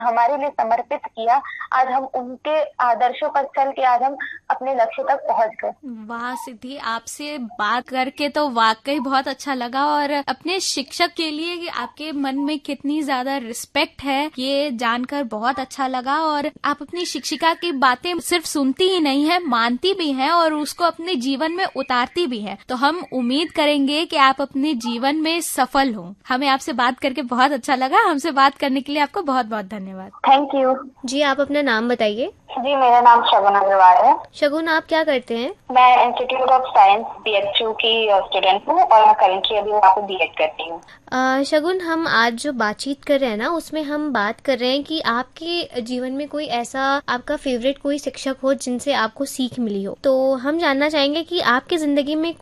हमारे लिए समर्पित किया, आज हम उनके आदर्शों पर चल के आज हम अपने लक्ष्य तक पहुंच गए। वाह सिद्धि, आपसे बात करके तो वाकई बहुत अच्छा लगा और अपने शिक्षक के लिए आपके मन में कितनी ज्यादा रिस्पेक्ट है ये जानकर बहुत अच्छा लगा। और आप अपनी शिक्षिका की बातें सिर्फ सुनती ही नहीं है, मानती भी हैं और उसको अपने जीवन में उतारती भी हैं। तो हम उम्मीद करेंगे कि आप अपने जीवन में सफल हो। हमें आपसे बात करके बहुत अच्छा लगा। हमसे बात करने के लिए आपको बहुत बहुत धन्यवाद। थैंक यू जी, आप अपना नाम बताइए। जी, मेरा नाम शगुन अग्रवाल है। शगुन, आप क्या करते हैं? मैं इंस्टीट्यूट ऑफ साइंस BHU की स्टूडेंट हूँ और मैं करेंटली अभी वहाँ पे BEd करती हूँ। शगुन, हम आज जो बातचीत कर रहे हैं ना, उसमें हम बात कर रहे हैं कि आपके जीवन में कोई ऐसा आपका फेवरेट कोई शिक्षक हो जिनसे आपको सीख मिली हो। तो हम जानना चाहेंगे कि आपकी जिंदगी में